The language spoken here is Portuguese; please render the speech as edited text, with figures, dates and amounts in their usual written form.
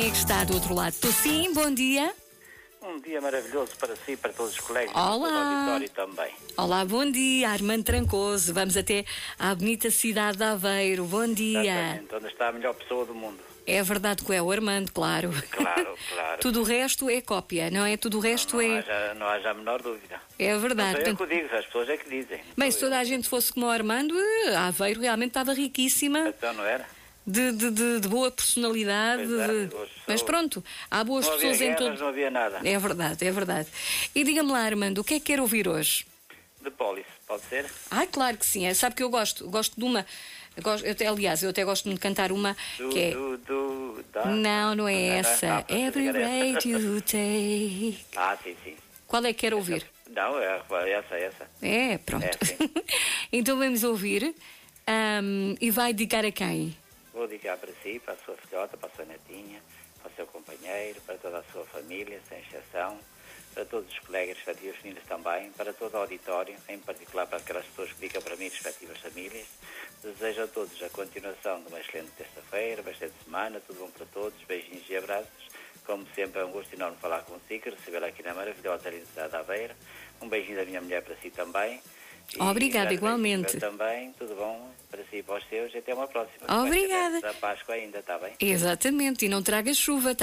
Quem é que está do outro lado? Estou sim, bom dia. Um dia maravilhoso para si e para todos os colegas Olá. do auditório também. Olá, bom dia, Armando Trancoso. Vamos até à bonita cidade de Aveiro. Bom dia. Exatamente, onde está a melhor pessoa do mundo. É verdade que é o Armando, claro. Claro, claro. Tudo o resto é cópia, não é? Tudo o resto Não haja a menor dúvida. é verdade. Não sou eu que o digo, as pessoas é que dizem. Bem, se toda a gente fosse como o Armando, Aveiro realmente estava riquíssima. Então não era? De boa personalidade. Pois é, boas pessoas. Mas pronto, há boas Não havia pessoas em guerras, todo. não havia nada. É verdade, é verdade. E diga-me lá, Armando, o que é que quer ouvir hoje? De Pólice, pode ser? Claro que sim. Sabe que eu gosto de uma. Aliás, eu até gosto de cantar uma que é. Não é essa. Every rate you take. Sim, sim. Qual é que quer ouvir? Não, é essa. É, pronto. É, sim. Então vamos ouvir. E vai dedicar a quem? Vou dedicar para si, para a sua filhota, para a sua netinha, para o seu companheiro, para toda a sua família, sem exceção, para todos os colegas, respectivas famílias também, para todo o auditório, em particular para aquelas pessoas que dedicam para mim, respectivas famílias. Desejo a todos a continuação de uma excelente terça-feira, uma excelente semana, tudo bom para todos, beijinhos e abraços. Como sempre, é um gosto enorme falar consigo, receber aqui na maravilhosa cidade de Aveiro. Um beijinho da minha mulher para si também. Obrigada, igualmente. Também, tudo bom para si e para os seus, e até uma próxima. Obrigada. Da Páscoa ainda, está bem? Exatamente, e não traga chuva, tá?